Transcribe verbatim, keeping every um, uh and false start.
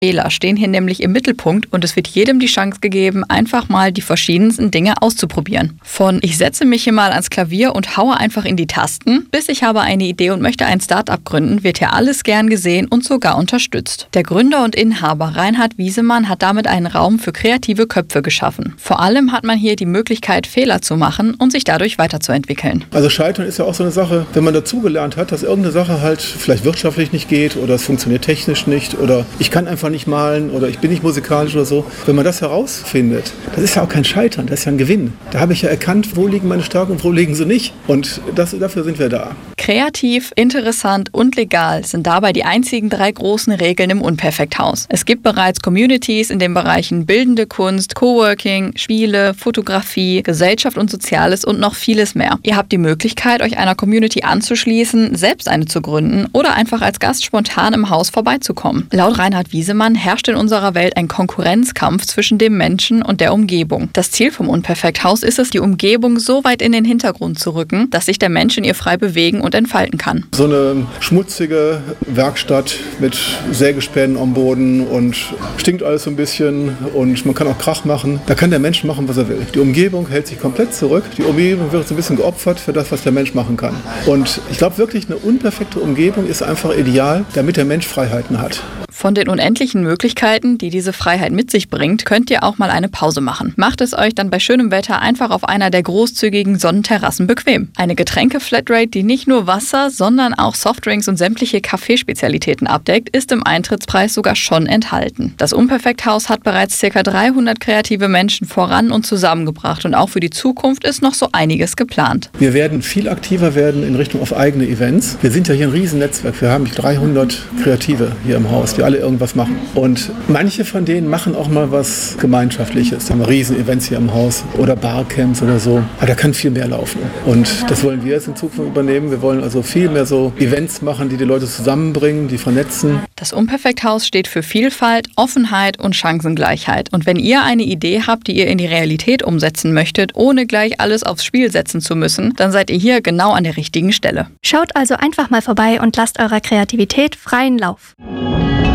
Fehler stehen hier nämlich im Mittelpunkt und es wird jedem die Chance gegeben, einfach mal die verschiedensten Dinge auszuprobieren. Von ich setze mich hier mal ans Klavier und haue einfach in die Tasten, bis ich habe eine Idee und möchte ein Start-up gründen, wird hier alles gern gesehen und sogar unterstützt. Der Gründer und Inhaber Reinhard Wiesemann hat damit einen Raum für kreative Köpfe geschaffen. Vor allem hat man hier die Möglichkeit, Fehler zu machen und sich dadurch weiterzuentwickeln. Also Scheitern ist ja auch so eine Sache, wenn man dazugelernt hat, dass irgendeine Sache halt vielleicht wirtschaftlich nicht geht oder es funktioniert technisch nicht oder ich kann einfach nicht malen oder ich bin nicht musikalisch oder so. Wenn man das herausfindet, das ist ja auch kein Scheitern, das ist ja ein Gewinn. Da habe ich ja erkannt, wo liegen meine Stärken und wo liegen sie nicht. Und das, dafür sind wir da. Kreativ, interessant und legal sind dabei die einzigen drei großen Regeln im Unperfekthaus. Es gibt bereits Communities in den Bereichen bildende Kunst, Coworking, Spiele, Fotografie, Gesellschaft und Soziales und noch vieles mehr. Ihr habt die Möglichkeit, euch einer Community anzuschließen, selbst eine zu gründen oder einfach als Gast spontan im Haus vorbeizukommen. Laut Reinhard Wiesemann herrscht in unserer Welt ein Konkurrenzkampf zwischen dem Menschen und der Umgebung. Das Ziel vom Unperfekthaus ist es, die Umgebung so weit in den Hintergrund zu rücken, dass sich der Mensch in ihr frei bewegen und entfalten kann. So eine schmutzige Werkstatt mit Sägespänen am Boden und stinkt alles so ein bisschen und man kann auch Krach machen. Da kann der Mensch machen, was er will. Die Umgebung hält sich komplett zurück. Die Umgebung wird so ein bisschen geopfert für das, was der Mensch machen kann. Und ich glaube wirklich, eine unperfekte Umgebung ist einfach ideal, damit der Mensch Freiheiten hat. Von den unendlichen Möglichkeiten, die diese Freiheit mit sich bringt, könnt ihr auch mal eine Pause machen. Macht es euch dann bei schönem Wetter einfach auf einer der großzügigen Sonnenterrassen bequem. Eine Getränke-Flatrate, die nicht nur Wasser, sondern auch Softdrinks und sämtliche Kaffeespezialitäten abdeckt, ist im Eintrittspreis sogar schon enthalten. Das Unperfekthaus hat bereits ca. dreihundert kreative Menschen voran und zusammengebracht und auch für die Zukunft ist noch so einiges geplant. Wir werden viel aktiver werden in Richtung auf eigene Events. Wir sind ja hier ein Riesennetzwerk. Wir haben dreihundert Kreative hier im Haus, die alle irgendwas machen. Und manche von denen machen auch mal was Gemeinschaftliches. Wir haben Riesen-Events hier im Haus oder Barcamps oder so. Aber da kann viel mehr laufen. Und das wollen wir jetzt in Zukunft übernehmen. Wir wollen also viel mehr so Events machen, die die Leute zusammenbringen, die vernetzen. Das Unperfekthaus steht für Vielfalt, Offenheit und Chancengleichheit. Und wenn ihr eine Idee habt, die ihr in die Realität umsetzen möchtet, ohne gleich alles aufs Spiel setzen zu müssen, dann seid ihr hier genau an der richtigen Stelle. Schaut also einfach mal vorbei und lasst eurer Kreativität freien Lauf.